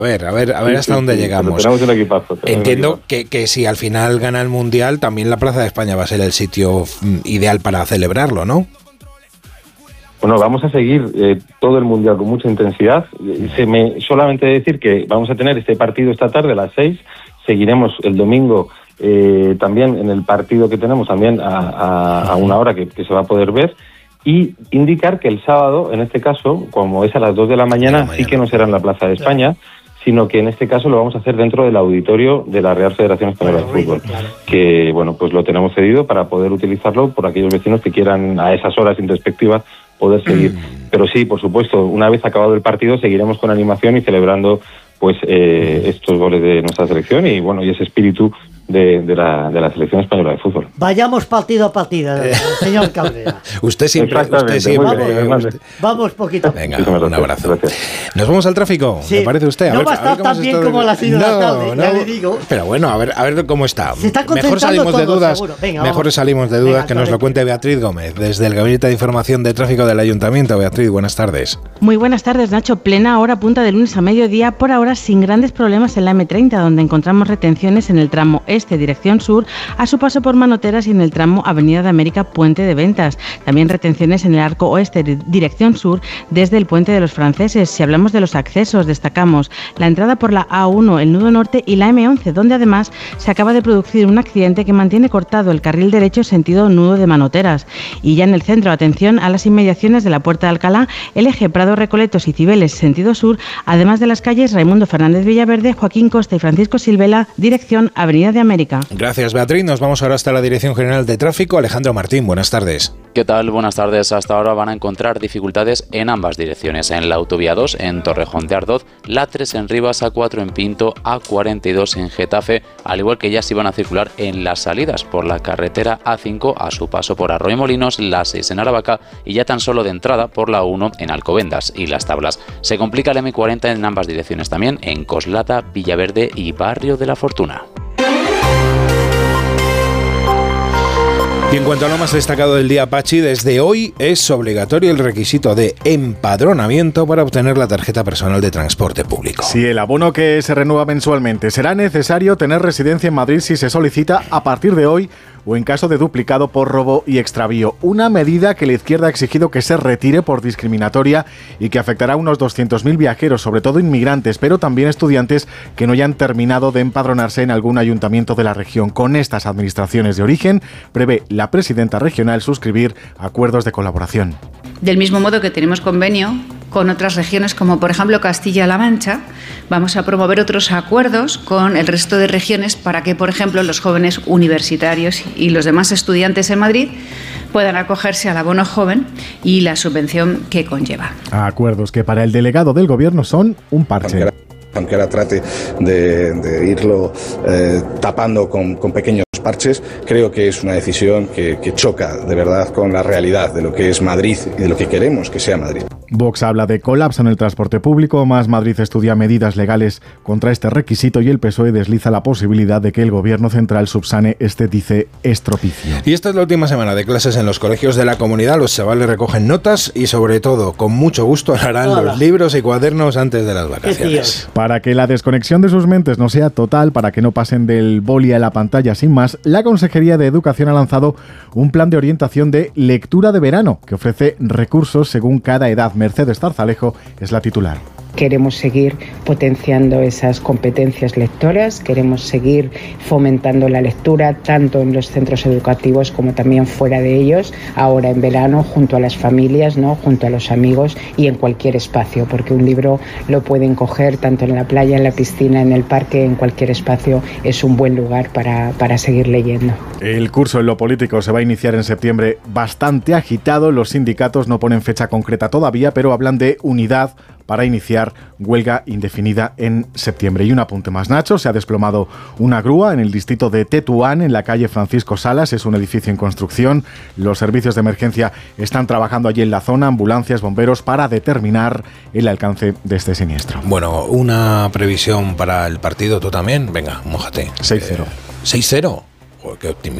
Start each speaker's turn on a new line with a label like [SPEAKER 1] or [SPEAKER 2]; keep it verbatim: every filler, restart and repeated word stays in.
[SPEAKER 1] A ver, a ver, a ver
[SPEAKER 2] sí,
[SPEAKER 1] hasta
[SPEAKER 2] sí,
[SPEAKER 1] dónde
[SPEAKER 2] sí,
[SPEAKER 1] llegamos.
[SPEAKER 2] Tenemos un equipazo. Tenemos
[SPEAKER 1] Entiendo
[SPEAKER 2] un equipazo.
[SPEAKER 1] que, que si al final gana el Mundial, también la Plaza de España va a ser el sitio mm, ideal para celebrarlo, ¿no?
[SPEAKER 2] Bueno, vamos a seguir eh, todo el Mundial con mucha intensidad. Se me, solamente decir que vamos a tener este partido esta tarde a las seis. Seguiremos el domingo eh, también en el partido que tenemos también a, a, a una hora que, que se va a poder ver. Y indicar que el sábado, en este caso, como es a las dos de la mañana, sí que no será en la Plaza de España, sino que en este caso lo vamos a hacer dentro del auditorio de la Real Federación Española de Fútbol, que bueno, pues lo tenemos cedido para poder utilizarlo por aquellos vecinos que quieran a esas horas introspectivas poder seguir. Mm. Pero sí, por supuesto, una vez acabado el partido seguiremos con animación y celebrando pues eh, estos goles de nuestra selección y bueno, y ese espíritu de, de, la, de la selección española de fútbol.
[SPEAKER 3] Vayamos partido a partido, señor Cabrera.
[SPEAKER 1] Usted siempre, usted siempre.
[SPEAKER 3] Vamos,
[SPEAKER 1] usted...
[SPEAKER 3] vamos poquito.
[SPEAKER 1] Venga, un abrazo. Gracias. Nos vamos al tráfico, sí. ¿Le parece usted? A
[SPEAKER 3] no
[SPEAKER 1] ver,
[SPEAKER 3] va a estar tan bien de... como la sido no, la tarde, no, ya le digo.
[SPEAKER 1] Pero bueno, a ver, a ver cómo está.
[SPEAKER 3] Se está
[SPEAKER 1] mejor salimos
[SPEAKER 3] todo,
[SPEAKER 1] de dudas,
[SPEAKER 3] Venga,
[SPEAKER 1] mejor
[SPEAKER 3] vamos.
[SPEAKER 1] salimos de dudas
[SPEAKER 3] Venga,
[SPEAKER 1] que nos
[SPEAKER 3] correcto.
[SPEAKER 1] lo cuente Beatriz Gómez, desde el Gabinete de Información de Tráfico del Ayuntamiento. Beatriz, buenas tardes.
[SPEAKER 4] Muy buenas tardes, Nacho. Plena hora punta de lunes a mediodía, por ahora sin grandes problemas en la eme treinta, donde encontramos retenciones en el tramo este, dirección sur, a su paso por Manoteras y en el tramo Avenida de América, Puente de Ventas. También retenciones en el arco oeste, dirección sur, desde el Puente de los Franceses. Si hablamos de los accesos, destacamos la entrada por la A uno, el nudo norte y la eme once, donde además se acaba de producir un accidente que mantiene cortado el carril derecho sentido nudo de Manoteras. Y ya en el centro, atención a las inmediaciones de la Puerta de Alcalá, el eje Prado Recoletos y Cibeles, sentido sur, además de las calles Raimundo Fernández Villaverde, Joaquín Costa y Francisco Silvela, dirección Avenida de América.
[SPEAKER 1] Gracias, Beatriz. Nos vamos ahora hasta la Dirección General de Tráfico. Alejandro Martín, buenas tardes.
[SPEAKER 5] ¿Qué tal? Buenas tardes. Hasta ahora van a encontrar dificultades en ambas direcciones. En la autovía dos, en Torrejón de Ardoz, la tres en Rivas, A cuatro en Pinto, A cuarenta y dos en Getafe, al igual que ya se van a circular en las salidas por la carretera A cinco a su paso por Arroyomolinos, la seis en Aravaca y ya tan solo de entrada por la uno en Alcobendas y Las Tablas. Se complica el eme cuarenta en ambas direcciones también, en Coslada, Villaverde y Barrio de la Fortuna.
[SPEAKER 1] Y en cuanto a lo más destacado del día, Pachi, desde hoy es obligatorio el requisito de empadronamiento para obtener la tarjeta personal de transporte público.
[SPEAKER 6] Sí, el abono que se renueva mensualmente. Será necesario tener residencia en Madrid si se solicita a partir de hoy o en caso de duplicado por robo y extravío. Una medida que la izquierda ha exigido que se retire por discriminatoria y que afectará a unos doscientos mil viajeros, sobre todo inmigrantes, pero también estudiantes que no hayan terminado de empadronarse en algún ayuntamiento de la región. Con estas administraciones de origen, prevé la presidenta regional suscribir acuerdos de colaboración.
[SPEAKER 7] Del mismo modo que tenemos convenio con otras regiones como por ejemplo Castilla-La Mancha, vamos a promover otros acuerdos con el resto de regiones para que, por ejemplo, los jóvenes universitarios y los demás estudiantes en Madrid puedan acogerse al abono joven y la subvención que conlleva.
[SPEAKER 6] Acuerdos que para el delegado del gobierno son un parche.
[SPEAKER 8] Aunque ahora trate de, de irlo eh, tapando con, con pequeños parches, creo que es una decisión que, que choca de verdad con la realidad de lo que es Madrid y de lo que queremos que sea Madrid.
[SPEAKER 6] Vox habla de colapso en el transporte público, Más Madrid estudia medidas legales contra este requisito y el P S O E desliza la posibilidad de que el gobierno central subsane este, dice, estropicio.
[SPEAKER 1] Y esta es la última semana de clases en los colegios de la comunidad. Los chavales recogen notas y sobre todo, con mucho gusto, harán Hola. los libros y cuadernos antes de las vacaciones.
[SPEAKER 6] Para que la desconexión de sus mentes no sea total, para que no pasen del boli a la pantalla sin más, la Consejería de Educación ha lanzado un plan de orientación de lectura de verano que ofrece recursos según cada edad. Mercedes Zarzalejo es la titular.
[SPEAKER 9] Queremos seguir potenciando esas competencias lectoras, queremos seguir fomentando la lectura tanto en los centros educativos como también fuera de ellos, ahora en verano junto a las familias, ¿no? Junto a los amigos y en cualquier espacio, porque un libro lo pueden coger tanto en la playa, en la piscina, en el parque, en cualquier espacio, es un buen lugar para, para seguir leyendo.
[SPEAKER 6] El curso en lo político se va a iniciar en septiembre bastante agitado, los sindicatos no ponen fecha concreta todavía, pero hablan de unidad para iniciar huelga indefinida en septiembre. Y un apunte más, Nacho, se ha desplomado una grúa en el distrito de Tetuán, en la calle Francisco Salas, es un edificio en construcción. Los servicios de emergencia están trabajando allí en la zona, ambulancias, bomberos, para determinar el alcance de este siniestro.
[SPEAKER 1] Bueno, una previsión para el partido, ¿tú también? Venga, mójate.
[SPEAKER 6] seis cero.
[SPEAKER 1] ¿seis cero? Joder, qué optimismo.